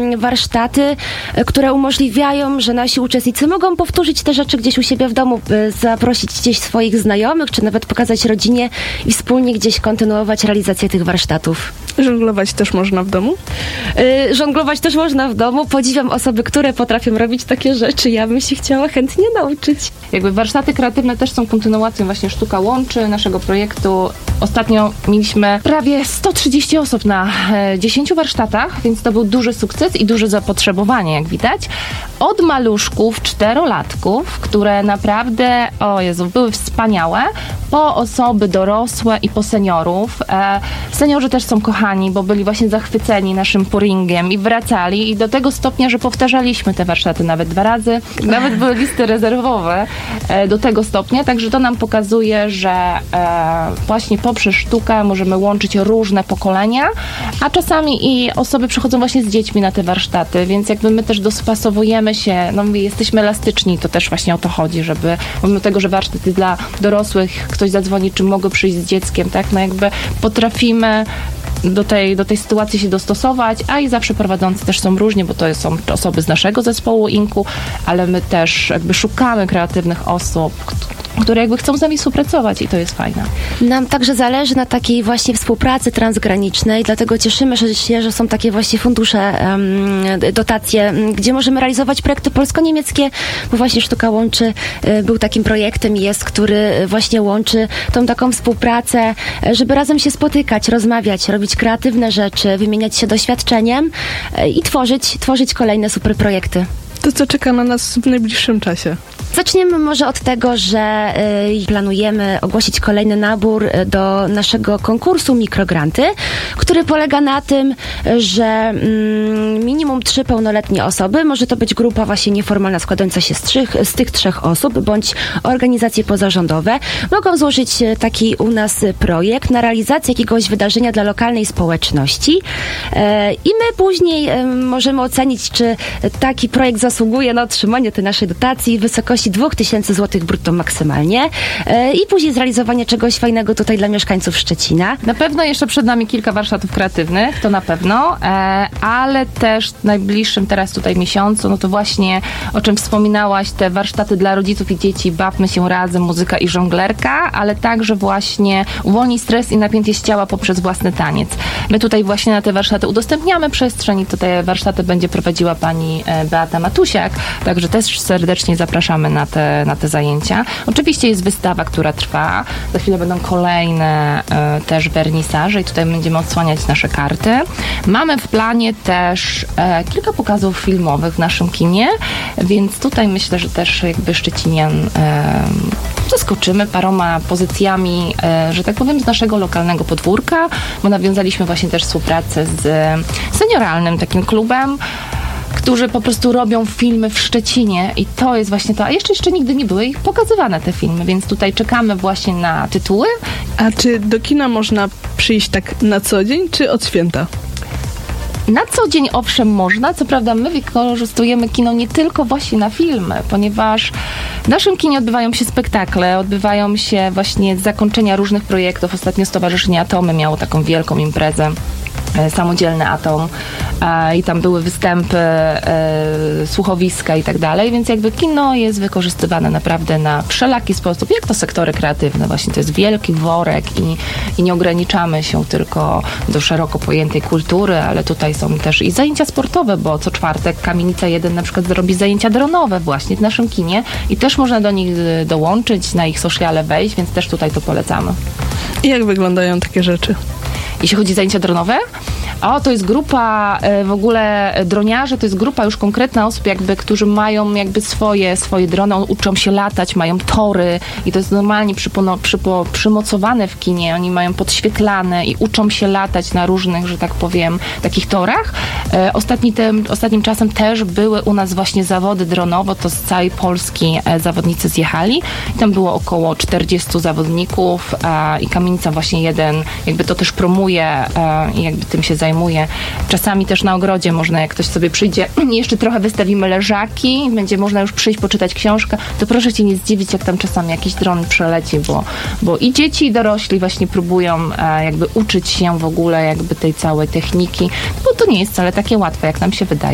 warsztaty, które umożliwiają, że nasi uczestnicy mogą powtórzyć te rzeczy gdzieś u siebie w domu, zaprosić gdzieś swoich znajomych, czy nawet pokazać rodzinie i wspólnie gdzieś kontynuować realizację tych warsztatów. Żonglować też można w domu? Żonglować też można w domu. Podziwiam osoby, które potrafią robić takie rzeczy. Ja bym się chciała chętnie nauczyć. Jakby warsztaty kreatywne też są kontynuacją właśnie Sztuka Łączy, naszego projektu. Ostatnio mieliśmy prawie 130 osób na 10 warsztatach, więc to był duży sukces i duże zapotrzebowanie, jak widać. Od maluszków, 4-latków, które naprawdę, o Jezu, były wspaniałe, po osoby dorosłe i po seniorów. Seniorzy też są kochani, bo byli właśnie zachwyceni naszym pouringiem i wracali i do tego stopnia, że powtarzaliśmy te warsztaty nawet 2 razy. Nawet były listy rezerwowe do tego stopnia, także to nam pokazuje, że właśnie poprzez sztukę możemy łączyć różne pokolenia, a czasami i osoby przychodzą właśnie z dziećmi na te warsztaty, więc jakby my też dostosowujemy się, no jesteśmy elastyczni, to też właśnie o to chodzi, żeby pomimo tego, że warsztat jest dla dorosłych, ktoś zadzwoni, czy mogę przyjść z dzieckiem, tak, no jakby potrafimy do tej sytuacji się dostosować, a i zawsze prowadzący też są różni, bo to są osoby z naszego zespołu INKU, ale my też jakby szukamy kreatywnych osób, które jakby chcą z nami współpracować i to jest fajne. Nam także zależy na takiej właśnie współpracy transgranicznej, dlatego cieszymy się, że są takie właśnie fundusze, dotacje, gdzie możemy realizować projekty polsko-niemieckie, bo właśnie Sztuka Łączy był takim projektem i jest, który właśnie łączy tą taką współpracę, żeby razem się spotykać, rozmawiać, robić kreatywne rzeczy, wymieniać się doświadczeniem i tworzyć kolejne super projekty. To co czeka na nas w najbliższym czasie? Zaczniemy może od tego, że planujemy ogłosić kolejny nabór do naszego konkursu Mikrogranty, który polega na tym, że minimum 3 pełnoletnie osoby, może to być grupa właśnie nieformalna składająca się z tych 3 osób, bądź organizacje pozarządowe, mogą złożyć taki u nas projekt na realizację jakiegoś wydarzenia dla lokalnej społeczności i my później możemy ocenić, czy taki projekt zasługuje na otrzymanie tej naszej dotacji w wysokości 2000 zł brutto maksymalnie i później zrealizowanie czegoś fajnego tutaj dla mieszkańców Szczecina. Na pewno jeszcze przed nami kilka warsztatów kreatywnych, to na pewno, ale też w najbliższym teraz tutaj miesiącu, no to właśnie o czym wspominałaś, te warsztaty dla rodziców i dzieci, bawmy się razem, muzyka i żonglerka, ale także właśnie uwolnij stres i napięcie z ciała poprzez własny taniec. My tutaj właśnie na te warsztaty udostępniamy przestrzeń i tutaj warsztaty będzie prowadziła pani Beata Matusiak, także też serdecznie zapraszamy na te zajęcia. Oczywiście jest wystawa, która trwa. Za chwilę będą kolejne też wernisaże i tutaj będziemy odsłaniać nasze karty. Mamy w planie też kilka pokazów filmowych w naszym kinie, więc tutaj myślę, że też jakby Szczecinian zaskoczymy paroma pozycjami, że tak powiem, z naszego lokalnego podwórka, bo nawiązaliśmy właśnie też współpracę z senioralnym takim klubem, którzy po prostu robią filmy w Szczecinie i to jest właśnie to, a jeszcze nigdy nie były ich pokazywane te filmy, więc tutaj czekamy właśnie na tytuły. A czy do kina można przyjść tak na co dzień, czy od święta? Na co dzień owszem można, co prawda my wykorzystujemy kino nie tylko właśnie na filmy, ponieważ w naszym kinie odbywają się spektakle, odbywają się właśnie zakończenia różnych projektów. Ostatnio Stowarzyszenie Atomy miało taką wielką imprezę, Samodzielny Atom, i tam były występy, słuchowiska i tak dalej, więc jakby kino jest wykorzystywane naprawdę na wszelaki sposób, jak to sektory kreatywne. Właśnie to jest wielki worek i nie ograniczamy się tylko do szeroko pojętej kultury, ale tutaj są też i zajęcia sportowe, bo co czwartek Kamienica 1 na przykład zrobi zajęcia dronowe właśnie w naszym kinie i też można do nich dołączyć, na ich sociale wejść, więc też tutaj to polecamy. I jak wyglądają takie rzeczy? Jeśli chodzi o zajęcia dronowe, to jest grupa w ogóle droniarzy, to jest grupa już konkretna osób, jakby, którzy mają jakby swoje drony, uczą się latać, mają tory i to jest normalnie przymocowane w kinie, oni mają podświetlane i uczą się latać na różnych, że tak powiem, takich torach. Ostatnim czasem też były u nas właśnie zawody dronowe, to z całej Polski zawodnicy zjechali i tam było około 40 zawodników i Kamienica właśnie 1 jakby to też promuje i jakby tym się zajmuje. Czasami też na ogrodzie można, jak ktoś sobie przyjdzie, jeszcze trochę wystawimy leżaki, będzie można już przyjść, poczytać książkę, to proszę cię nie zdziwić, jak tam czasami jakiś dron przeleci, bo i dzieci, i dorośli właśnie próbują jakby uczyć się w ogóle jakby tej całej techniki, bo to nie jest wcale takie łatwe, jak nam się wydaje.